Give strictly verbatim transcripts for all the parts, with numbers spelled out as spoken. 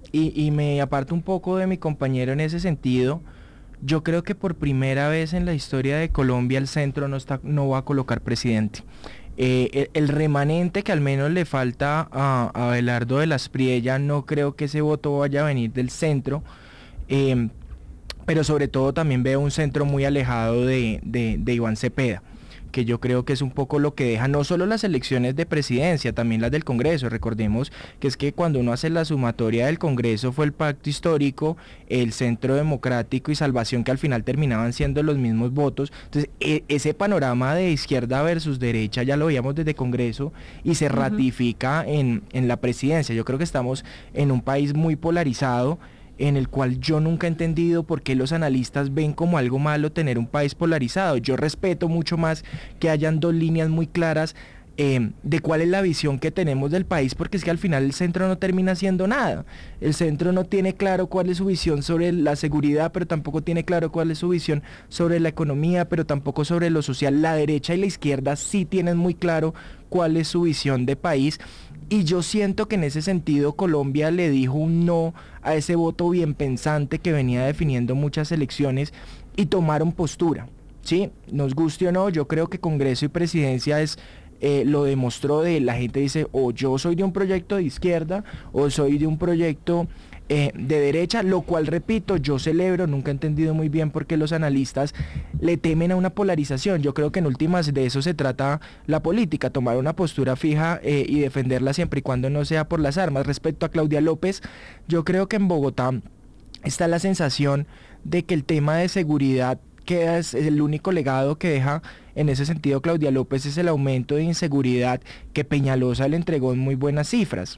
y, y me aparto un poco de mi compañero en ese sentido. Yo creo que por primera vez en la historia de Colombia el centro no está, no va a colocar presidente. Eh, el, el remanente que al menos le falta a, a Abelardo de las Priella, no creo que ese voto vaya a venir del centro. Eh, pero sobre todo también veo un centro muy alejado de, de, de Iván Cepeda, que yo creo que es un poco lo que deja no solo las elecciones de presidencia, también las del Congreso. Recordemos que es que cuando uno hace la sumatoria del Congreso fue el Pacto Histórico, el Centro Democrático y Salvación, que al final terminaban siendo los mismos votos. Entonces e- ese panorama de izquierda versus derecha ya lo veíamos desde Congreso y se ratifica en, en la presidencia. Yo creo que estamos en un país muy polarizado, en el cual yo nunca he entendido por qué los analistas ven como algo malo tener un país polarizado. Yo respeto mucho más que hayan dos líneas muy claras eh, de cuál es la visión que tenemos del país, porque es que al final el centro no termina haciendo nada. El centro no tiene claro cuál es su visión sobre la seguridad, pero tampoco tiene claro cuál es su visión sobre la economía, pero tampoco sobre lo social. La derecha y la izquierda sí tienen muy claro cuál es su visión de país. Y yo siento que en ese sentido Colombia le dijo un no a ese voto bien pensante que venía definiendo muchas elecciones y tomaron postura, ¿sí? Nos guste o no, yo creo que Congreso y Presidencia es, eh, lo demostró. De la gente dice, o yo soy de un proyecto de izquierda o soy de un proyecto eh, de derecha, lo cual, repito, yo celebro. Nunca he entendido muy bien por qué los analistas le temen a una polarización. Yo creo que en últimas de eso se trata la política, tomar una postura fija eh, y defenderla siempre y cuando no sea por las armas. Respecto a Claudia López, yo creo que en Bogotá está la sensación de que el tema de seguridad queda, es el único legado que deja en ese sentido Claudia López, es el aumento de inseguridad que Peñalosa le entregó en muy buenas cifras.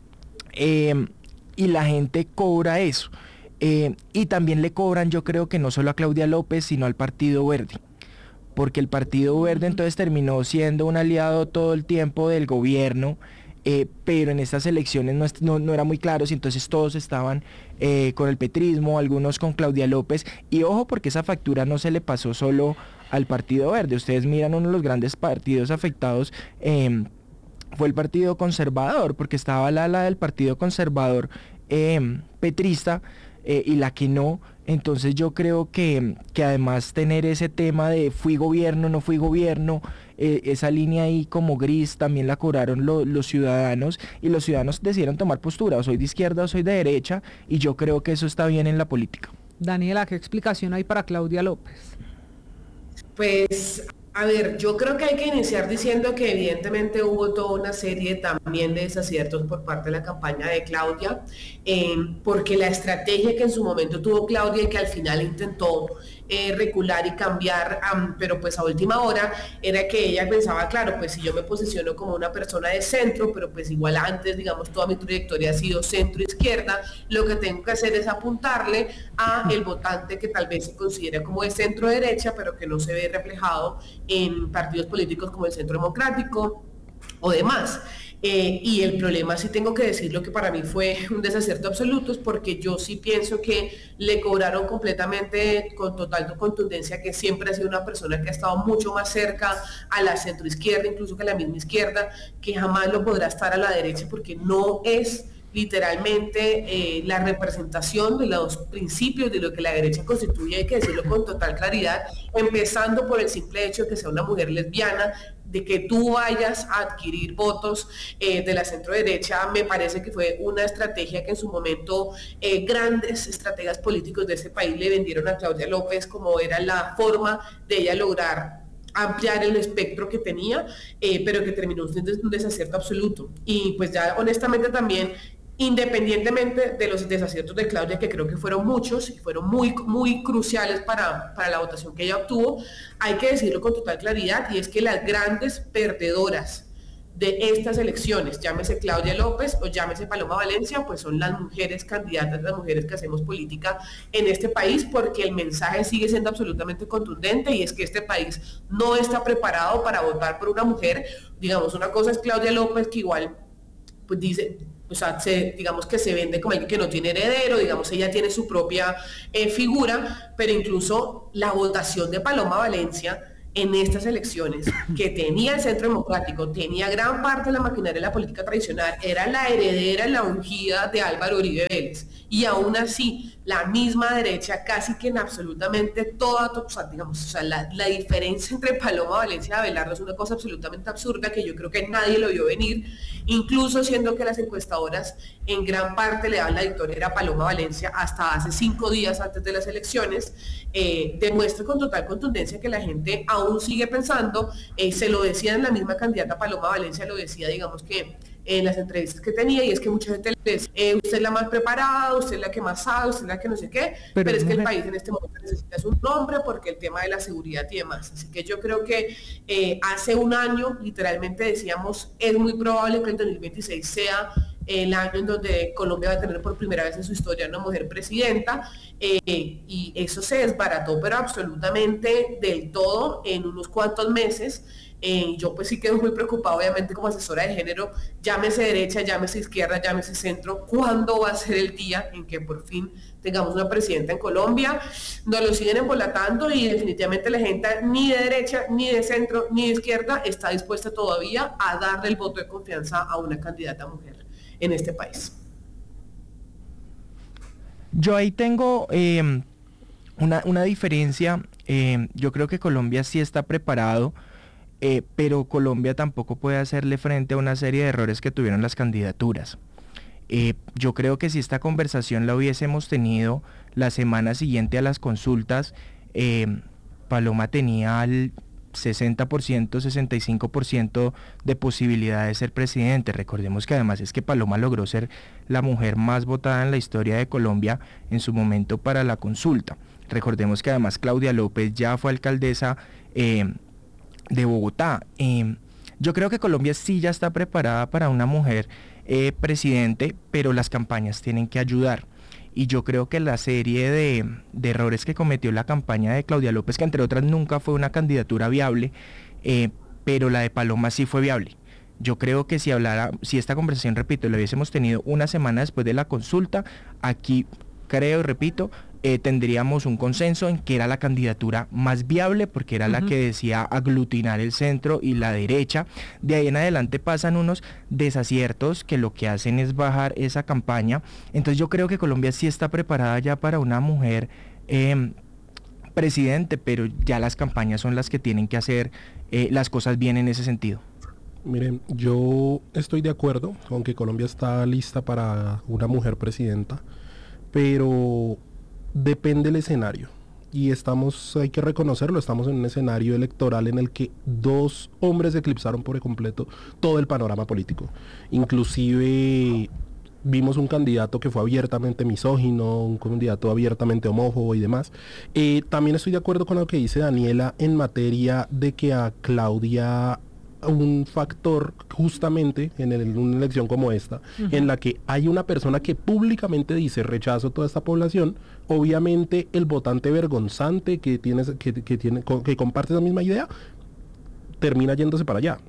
Eh, y la gente cobra eso. Eh, y también le cobran, yo creo que no solo a Claudia López, sino al Partido Verde, porque el Partido Verde entonces terminó siendo un aliado todo el tiempo del gobierno, eh, pero en estas elecciones no, no, no era muy claro si entonces todos estaban eh, con el petrismo, algunos con Claudia López. Y ojo, porque esa factura no se le pasó solo al Partido Verde. Ustedes miran, uno de los grandes partidos afectados eh, fue el Partido Conservador, porque estaba la ala del Partido Conservador eh, petrista eh, y la que no. Entonces yo creo que, que además tener ese tema de fui gobierno, no fui gobierno, eh, esa línea ahí como gris también la cobraron lo, los ciudadanos, y los ciudadanos decidieron tomar postura, o soy de izquierda o soy de derecha, y yo creo que eso está bien en la política. Daniela, ¿qué explicación hay para Claudia López? Pues, a ver, yo creo que hay que iniciar diciendo que evidentemente hubo toda una serie también de desaciertos por parte de la campaña de Claudia, eh, porque la estrategia que en su momento tuvo Claudia y que al final intentó eh, recular y cambiar, um, pero pues a última hora, era que ella pensaba, claro, pues si yo me posiciono como una persona de centro, pero pues igual antes, digamos, toda mi trayectoria ha sido centro-izquierda, lo que tengo que hacer es apuntarle a el votante que tal vez se considera como de centro-derecha, pero que no se ve reflejado en partidos políticos como el Centro Democrático o demás. Eh, y el problema, sí tengo que decirlo, que para mí fue un desacierto absoluto, es porque yo sí pienso que le cobraron completamente, con total contundencia, que siempre ha sido una persona que ha estado mucho más cerca a la centroizquierda, incluso que a la misma izquierda, que jamás lo podrá estar a la derecha, porque no es literalmente eh, la representación de los principios de lo que la derecha constituye. Hay que decirlo con total claridad, empezando por el simple hecho de que sea una mujer lesbiana, de que tú vayas a adquirir votos eh, de la centro derecha. Me parece que fue una estrategia que en su momento eh, grandes estrategas políticos de ese país le vendieron a Claudia López como era la forma de ella lograr ampliar el espectro que tenía, eh, pero que terminó siendo un desacierto absoluto. Y pues ya honestamente también, independientemente de los desaciertos de Claudia, que creo que fueron muchos y fueron muy, muy cruciales para, para la votación que ella obtuvo, hay que decirlo con total claridad, y es que las grandes perdedoras de estas elecciones, llámese Claudia López o llámese Paloma Valencia, pues son las mujeres candidatas, las mujeres que hacemos política en este país, porque el mensaje sigue siendo absolutamente contundente, y es que este país no está preparado para votar por una mujer. Digamos, una cosa es Claudia López, que igual pues dice, o sea, se, digamos que se vende como alguien que no tiene heredero, digamos, ella tiene su propia eh, figura, pero incluso la votación de Paloma Valencia en estas elecciones, que tenía el Centro Democrático, tenía gran parte de la maquinaria de la política tradicional, era la heredera, la ungida de Álvaro Uribe Vélez, y aún así, la misma derecha, casi que en absolutamente toda, o sea, digamos, o sea, la, la diferencia entre Paloma Valencia y Abelardo es una cosa absolutamente absurda que yo creo que nadie lo vio venir, incluso siendo que las encuestadoras en gran parte le daban la victoria a Paloma Valencia hasta hace cinco días antes de las elecciones, eh, demuestra con total contundencia que la gente aún sigue pensando, eh, se lo decía en la misma candidata Paloma Valencia, lo decía, digamos que en las entrevistas que tenía, y es que mucha gente le dice, eh, usted es la más preparada, usted es la que más sabe, usted es la que no sé qué, pero, pero es que el país en este momento necesita un nombre porque el tema de la seguridad y demás. Así que yo creo que eh, hace un año, literalmente decíamos, es muy probable que el dos mil veintiséis sea el año en donde Colombia va a tener por primera vez en su historia una mujer presidenta, eh, y eso se desbarató, pero absolutamente del todo en unos cuantos meses. Eh, yo pues sí quedo muy preocupada, obviamente, como asesora de género, llámese derecha, llámese izquierda, llámese centro, ¿cuándo va a ser el día en que por fin tengamos una presidenta en Colombia? Nos lo siguen embolatando y definitivamente la gente ni de derecha, ni de centro, ni de izquierda está dispuesta todavía a darle el voto de confianza a una candidata mujer en este país. Yo ahí tengo eh, una, una diferencia. Eh, yo creo que Colombia sí está preparado, eh, pero Colombia tampoco puede hacerle frente a una serie de errores que tuvieron las candidaturas. Eh, yo creo que si esta conversación la hubiésemos tenido la semana siguiente a las consultas, eh, Paloma tenía el sesenta por ciento, sesenta y cinco por ciento de posibilidad de ser presidente. Recordemos que además es que Paloma logró ser la mujer más votada en la historia de Colombia en su momento para la consulta. Recordemos que además Claudia López ya fue alcaldesa eh, de Bogotá. Eh, yo creo que Colombia sí ya está preparada para una mujer eh, presidente, pero las campañas tienen que ayudar. Y yo creo que la serie de, de errores que cometió la campaña de Claudia López, que entre otras nunca fue una candidatura viable, eh, pero la de Paloma sí fue viable. Yo creo que si hablara, si esta conversación, repito, la hubiésemos tenido una semana después de la consulta, aquí creo, repito, eh, tendríamos un consenso en que era la candidatura más viable, porque era uh-huh. la que decía aglutinar el centro y la derecha. De ahí en adelante pasan unos desaciertos que lo que hacen es bajar esa campaña. Entonces yo creo que Colombia sí está preparada ya para una mujer eh, presidente, pero ya las campañas son las que tienen que hacer eh, las cosas bien en ese sentido. Miren, yo estoy de acuerdo con que Colombia está lista para una mujer presidenta, pero depende del escenario, y estamos, hay que reconocerlo, estamos en un escenario electoral en el que dos hombres eclipsaron por completo todo el panorama político. Inclusive vimos un candidato que fue abiertamente misógino, un candidato abiertamente homófobo y demás. Eh, también estoy de acuerdo con lo que dice Daniela en materia de que a Claudia un factor justamente en, el, en una elección como esta, uh-huh. en la que hay una persona que públicamente dice rechazo a toda esta población, obviamente el votante vergonzante que tiene, que, que, tiene, que comparte esa misma idea, termina yéndose para allá.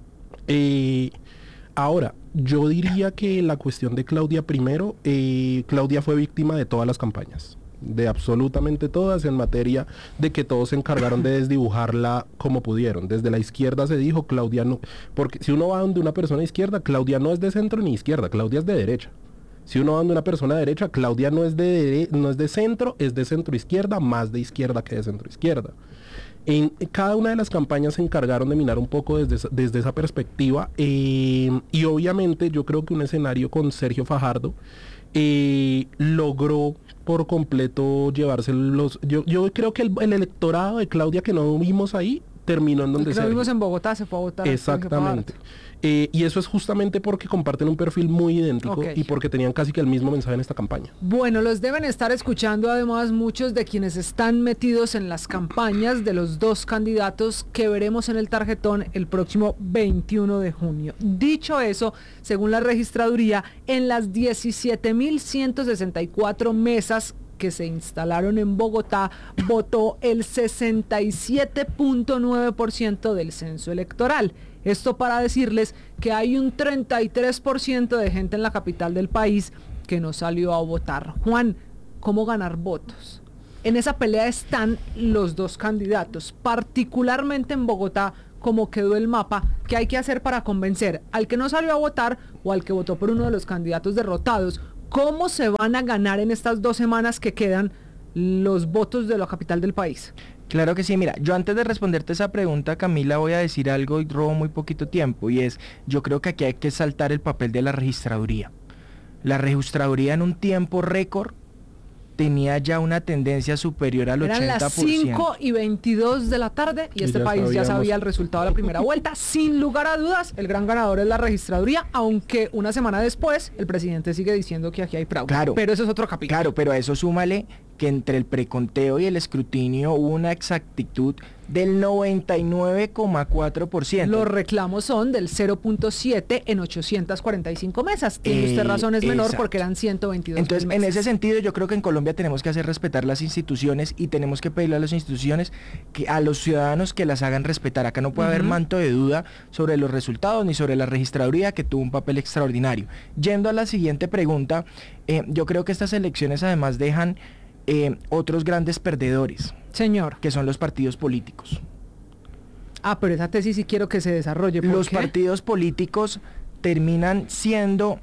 Eh, ahora, yo diría que la cuestión de Claudia primero, eh, Claudia fue víctima de todas las campañas, de absolutamente todas, en materia de que todos se encargaron de desdibujarla como pudieron. Desde la izquierda se dijo, Claudia no, porque si uno va donde una persona izquierda, Claudia no es de centro ni izquierda, Claudia es de derecha. Si uno va donde una persona de derecha, Claudia no es de, no es de centro, es de centro izquierda, más de izquierda que de centro izquierda. En cada una de las campañas se encargaron de minar un poco desde, desde esa perspectiva, eh, y obviamente yo creo que un escenario con Sergio Fajardo eh, logró por completo llevarse los... Yo, yo creo que el, el electorado de Claudia que no vimos ahí terminó en donde se lo vimos en Bogotá, se fue a votar. Exactamente. Eh, y eso es justamente porque comparten un perfil muy idéntico, okay. y porque tenían casi que el mismo mensaje en esta campaña. Bueno, los deben estar escuchando además muchos de quienes están metidos en las campañas de los dos candidatos que veremos en el tarjetón el próximo veintiuno de junio. Dicho eso, según la registraduría, en las diecisiete mil ciento sesenta y cuatro mesas que se instalaron en Bogotá, votó el sesenta y siete punto nueve por ciento del censo electoral. Esto para decirles que hay un treinta y tres por ciento de gente en la capital del país que no salió a votar. Juan, ¿cómo ganar votos? En esa pelea están los dos candidatos, particularmente en Bogotá, como quedó el mapa, ¿qué hay que hacer para convencer al que no salió a votar o al que votó por uno de los candidatos derrotados? ¿Cómo se van a ganar en estas dos semanas que quedan los votos de la capital del país? Claro que sí, mira, yo antes de responderte esa pregunta, Camila, voy a decir algo y robo muy poquito tiempo, y es, yo creo que aquí hay que saltar el papel de la registraduría. La registraduría en un tiempo récord tenía ya una tendencia superior al Eran ochenta por ciento. Eran las cinco y veintidós de la tarde y, y este ya país sabíamos. ya sabía el resultado de la primera vuelta. Sin lugar a dudas, el gran ganador es la registraduría, aunque una semana después el presidente sigue diciendo que aquí hay fraude. Claro, pero eso es otro capítulo. Claro, pero a eso súmale que entre el preconteo y el escrutinio hubo una exactitud del noventa y nueve coma cuatro por ciento. Los reclamos son del cero punto siete en ochocientas cuarenta y cinco mesas. Tiene eh, usted razón, es menor exacto. porque eran ciento veintidós Entonces, mesas. en ese sentido, yo creo que en Colombia tenemos que hacer respetar las instituciones y tenemos que pedirle a las instituciones, que a los ciudadanos que las hagan respetar. Acá no puede uh-huh. haber manto de duda sobre los resultados ni sobre la registraduría, que tuvo un papel extraordinario. Yendo a la siguiente pregunta, eh, yo creo que estas elecciones además dejan Eh, otros grandes perdedores. Señor. Que son los partidos políticos. Ah, pero esa tesis sí quiero que se desarrolle. ¿Por los qué? partidos políticos terminan siendo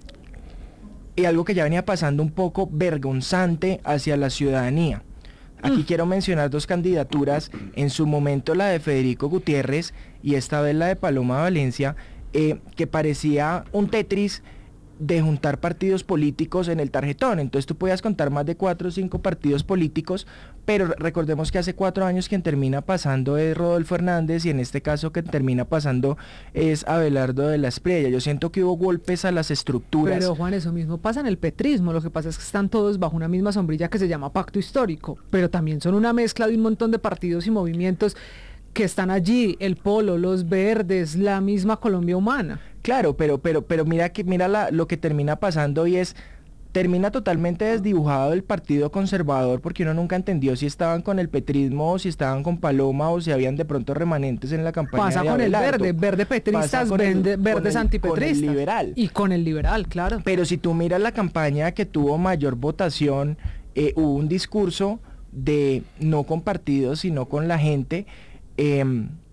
y algo que ya venía pasando un poco vergonzante hacia la ciudadanía. Aquí mm. quiero mencionar dos candidaturas, en su momento la de Federico Gutiérrez y esta vez la de Paloma Valencia, eh, que parecía un Tetris de juntar partidos políticos en el tarjetón. Entonces tú podías contar más de cuatro o cinco partidos políticos, pero recordemos que hace cuatro años quien termina pasando es Rodolfo Hernández y en este caso quien termina pasando es Abelardo de la Espriella. Yo siento que hubo golpes a las estructuras. Pero Juan, eso mismo pasa en el petrismo, lo que pasa es que están todos bajo una misma sombrilla que se llama pacto histórico, pero también son una mezcla de un montón de partidos y movimientos que están allí, el Polo, los Verdes, la misma Colombia Humana. Claro, pero pero pero mira que mira la, lo que termina pasando y es termina totalmente desdibujado el Partido Conservador, porque uno nunca entendió si estaban con el petrismo o si estaban con Paloma o si habían de pronto remanentes en la campaña. Pasa de con Abelardo. el verde, verde petristas, verde, el, verdes con el, antipetristas. Con el liberal. Y con el liberal, claro. Pero si tú miras la campaña que tuvo mayor votación, eh, hubo un discurso de no con partidos, sino con la gente. Eh,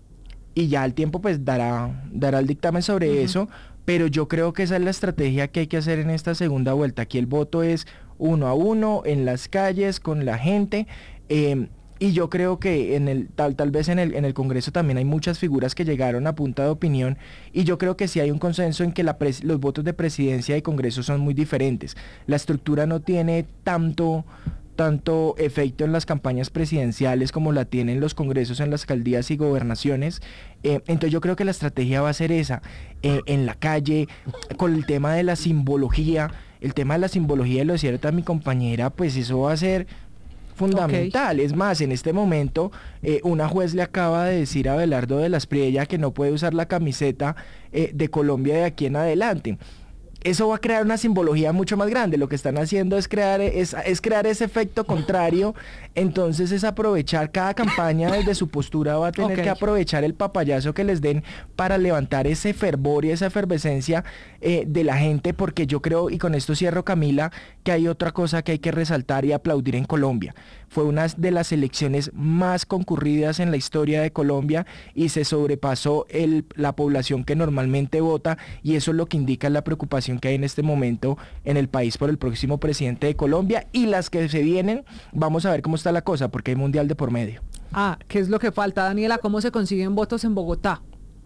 y ya el tiempo pues dará, dará el dictamen sobre uh-huh. eso, pero yo creo que esa es la estrategia que hay que hacer en esta segunda vuelta. Aquí el voto es uno a uno, en las calles, con la gente, eh, y yo creo que en el tal tal vez en el en el Congreso también hay muchas figuras que llegaron a punta de opinión, y yo creo que sí hay un consenso en que la pres- los votos de presidencia y Congreso son muy diferentes. La estructura no tiene tanto... tanto efecto en las campañas presidenciales como la tienen los congresos en las alcaldías y gobernaciones. Eh, entonces yo creo que la estrategia va a ser esa, eh, en la calle, con el tema de la simbología, el tema de la simbología, lo decía ahorita mi compañera, pues eso va a ser fundamental. Okay. Es más, en este momento eh, una juez le acaba de decir a Abelardo de la Espriella que no puede usar la camiseta eh, de Colombia de aquí en adelante. Eso va a crear una simbología mucho más grande. Lo que están haciendo es crear, es, es crear ese efecto contrario. Entonces es aprovechar cada campaña desde su postura, va a tener okay. que aprovechar el papayazo que les den para levantar ese fervor y esa efervescencia eh, de la gente, porque yo creo, y con esto cierro, Camila, que hay otra cosa que hay que resaltar y aplaudir en Colombia. Fue una de las elecciones más concurridas en la historia de Colombia y se sobrepasó el, la población que normalmente vota, y eso es lo que indica la preocupación que hay en este momento en el país por el próximo presidente de Colombia y las que se vienen. Vamos a ver cómo está la cosa, porque hay mundial de por medio. Ah, ¿qué es lo que falta, Daniela? ¿Cómo se consiguen votos en Bogotá?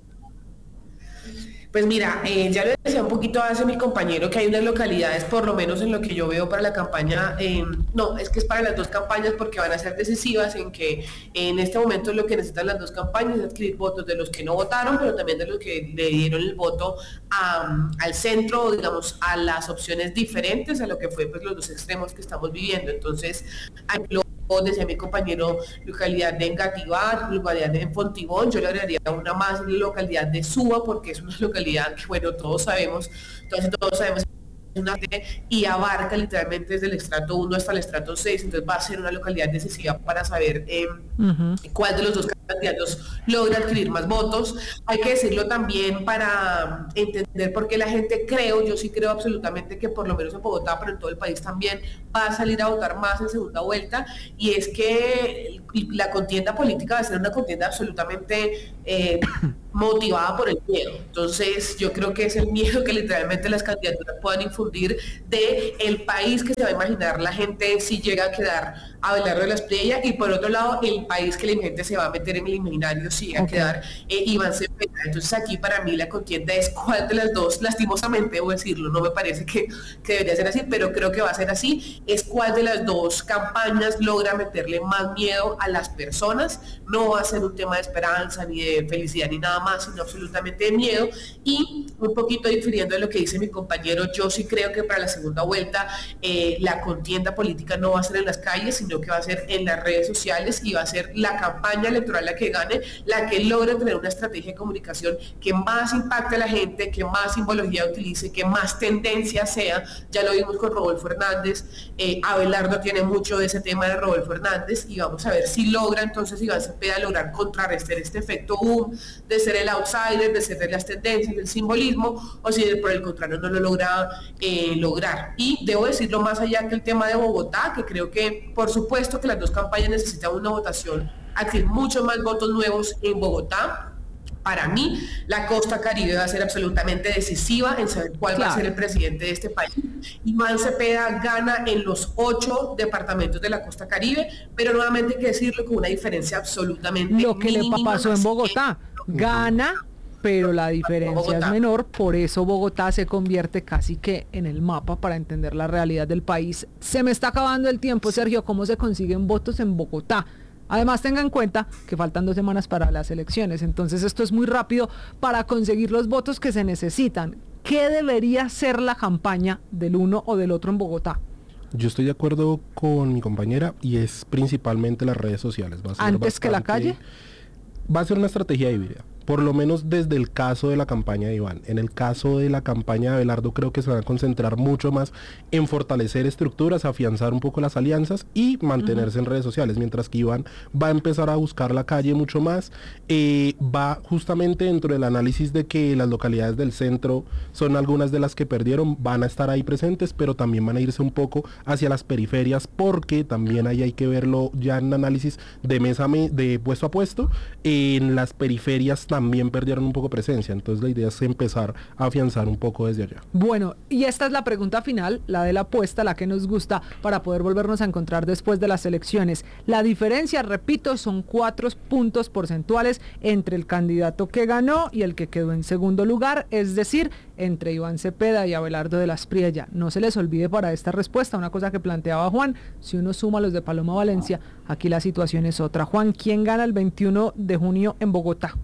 Pues mira, eh, ya lo decía un poquito hace mi compañero, que hay unas localidades, por lo menos en lo que yo veo para la campaña, eh, no, es que es para las dos campañas porque van a ser decisivas, en que en este momento lo que necesitan las dos campañas es adquirir votos de los que no votaron, pero también de los que le dieron el voto a, al centro, digamos, a las opciones diferentes a lo que fue pues los dos extremos que estamos viviendo. Entonces, hay decía mi compañero, localidad de Engativá, localidad de Fontibón, yo le agregaría una más, la localidad de Suba, porque es una localidad que, bueno, todos sabemos, entonces todos sabemos una y abarca literalmente desde el estrato uno hasta el estrato seis, entonces va a ser una localidad decisiva para saber eh, uh-huh. cuál de los dos candidatos logra adquirir más votos. Hay que decirlo también para entender por qué la gente, creo, yo sí creo absolutamente que por lo menos en Bogotá, pero en todo el país también, va a salir a votar más en segunda vuelta, y es que la contienda política va a ser una contienda absolutamente eh, motivada por el miedo. Entonces yo creo que es el miedo que literalmente las candidaturas puedan infundir de el país que se va a imaginar la gente si llega a quedar Abelardo de la Espriella, y por otro lado el país que la gente se va a meter en el imaginario si llega okay. a quedar eh, Iván Cepeda. Entonces aquí para mí la contienda es cuál de las dos, lastimosamente debo decirlo, no me parece que, que debería ser así, pero creo que va a ser así, es cuál de las dos campañas logra meterle más miedo a las personas. No va a ser un tema de esperanza ni de felicidad ni nada más, sino absolutamente de miedo. Y un poquito difiriendo de lo que dice mi compañero, yo sí creo que para la segunda vuelta eh, la contienda política no va a ser en las calles, sino que va a ser en las redes sociales, y va a ser la campaña electoral la que gane, la que logre tener una estrategia de comunicación que más impacte a la gente, que más simbología utilice, que más tendencia sea. Ya lo vimos con Rodolfo Hernández, eh, Abelardo tiene mucho de ese tema de Rodolfo Hernández, y vamos a ver si logra entonces Iván Cepeda lograr contrarrestar este efecto boom de ser el outsider, de ser de las tendencias, del simbolismo, o si por el contrario no lo logra eh, lograr. Y debo decirlo más allá que el tema de Bogotá, que creo que por supuesto que las dos campañas necesitan una votación, adquirir muchos más votos nuevos en Bogotá. Para mí, la costa Caribe va a ser absolutamente decisiva en saber cuál claro. va a ser el presidente de este país. Iván Cepeda gana en los ocho departamentos de la costa Caribe, pero nuevamente hay que decirlo con una diferencia absolutamente Lo que mínima, le pasó en Bogotá, gana, pero la diferencia Bogotá. es menor, por eso Bogotá se convierte casi que en el mapa para entender la realidad del país. Se me está acabando el tiempo, Sergio, ¿cómo se consiguen votos en Bogotá? Además, tenga en cuenta que faltan dos semanas para las elecciones, entonces esto es muy rápido para conseguir los votos que se necesitan. ¿Qué debería ser la campaña del uno o del otro en Bogotá? Yo estoy de acuerdo con mi compañera, y es principalmente las redes sociales. Va a ser ¿Antes bastante, que la calle? Va a ser una estrategia híbrida. Por lo menos desde el caso de la campaña de Iván. En el caso de la campaña de Abelardo creo que se van a concentrar mucho más en fortalecer estructuras, afianzar un poco las alianzas y mantenerse uh-huh. en redes sociales, mientras que Iván va a empezar a buscar la calle mucho más. Eh, va justamente dentro del análisis de que las localidades del centro son algunas de las que perdieron, van a estar ahí presentes, pero también van a irse un poco hacia las periferias, porque también ahí hay que verlo ya en análisis de mesa me- de puesto a puesto. En las periferias también perdieron un poco presencia, entonces la idea es empezar a afianzar un poco desde allá. Bueno, y esta es la pregunta final, la de la apuesta, la que nos gusta para poder volvernos a encontrar después de las elecciones. La diferencia, repito, son cuatro puntos porcentuales entre el candidato que ganó y el que quedó en segundo lugar, es decir, entre Iván Cepeda y Abelardo de la Espriella. No se les olvide para esta respuesta una cosa que planteaba Juan: si uno suma los de Paloma Valencia, aquí la situación es otra. Juan, ¿quién gana el veintiuno de junio en Bogotá?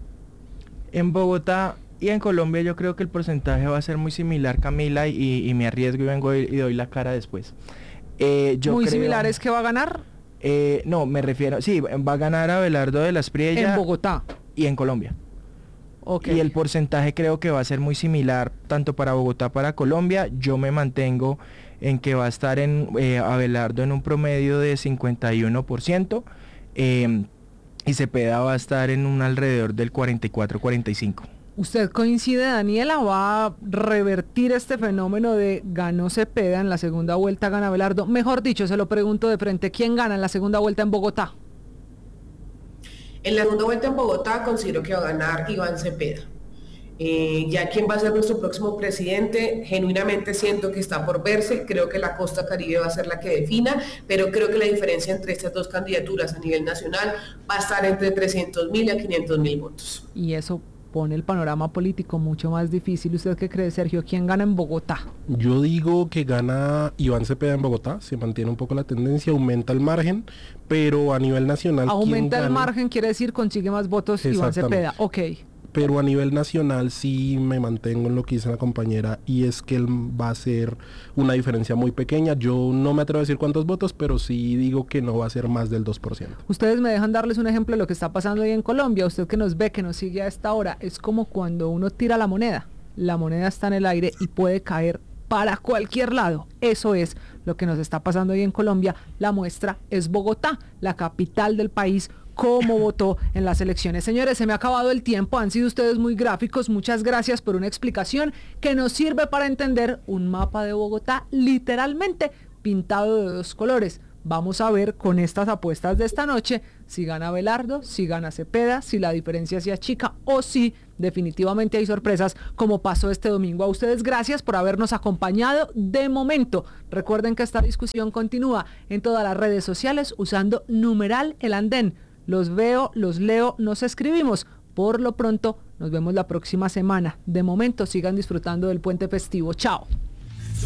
En Bogotá y en Colombia yo creo que el porcentaje va a ser muy similar, Camila, y, y me arriesgo y vengo y, y doy la cara después. Eh, yo ¿Muy creo, similar es que va a ganar? Eh, no, me refiero, sí, va a ganar Abelardo de la Espriella. En Bogotá. Y en Colombia. Okay. Y el porcentaje creo que va a ser muy similar tanto para Bogotá como para Colombia. Yo me mantengo en que va a estar en eh, Abelardo en un promedio de cincuenta y uno por ciento. Eh, y Cepeda va a estar en un alrededor del cuarenta y cuatro a cuarenta y cinco. ¿Usted coincide, Daniela? ¿Va a revertir este fenómeno de ganó Cepeda, en la segunda vuelta gana Abelardo? Mejor dicho, se lo pregunto de frente, ¿quién gana en la segunda vuelta en Bogotá? En la segunda vuelta en Bogotá considero que va a ganar Iván Cepeda. Eh, ya quién va a ser nuestro próximo presidente, genuinamente siento que está por verse. Creo que la costa Caribe va a ser la que defina, pero creo que la diferencia entre estas dos candidaturas a nivel nacional va a estar entre trescientos mil a quinientos mil votos. Y eso pone el panorama político mucho más difícil. ¿Usted qué cree, Sergio? ¿Quién gana en Bogotá? Yo digo que gana Iván Cepeda en Bogotá, se mantiene un poco la tendencia, aumenta el margen, pero a nivel nacional... Aumenta el gane? margen quiere decir consigue más votos Iván Cepeda, ok. Pero a nivel nacional sí me mantengo en lo que dice la compañera, y es que él va a ser una diferencia muy pequeña. Yo no me atrevo a decir cuántos votos, pero sí digo que no va a ser más del dos por ciento. Ustedes me dejan darles un ejemplo de lo que está pasando ahí en Colombia. Usted que nos ve, que nos sigue a esta hora, es como cuando uno tira la moneda. La moneda está en el aire y puede caer para cualquier lado. Eso es lo que nos está pasando hoy en Colombia. La muestra es Bogotá, la capital del país, cómo votó en las elecciones. Señores, se me ha acabado el tiempo, han sido ustedes muy gráficos, muchas gracias por una explicación que nos sirve para entender un mapa de Bogotá literalmente pintado de dos colores. Vamos a ver con estas apuestas de esta noche si gana Abelardo, si gana Cepeda, si la diferencia se achica o si definitivamente hay sorpresas como pasó este domingo. A ustedes gracias por habernos acompañado de momento. Recuerden que esta discusión continúa en todas las redes sociales usando numeral El Andén. Los veo, los leo, nos escribimos. Por lo pronto, nos vemos la próxima semana. De momento, sigan disfrutando del puente festivo. Chao.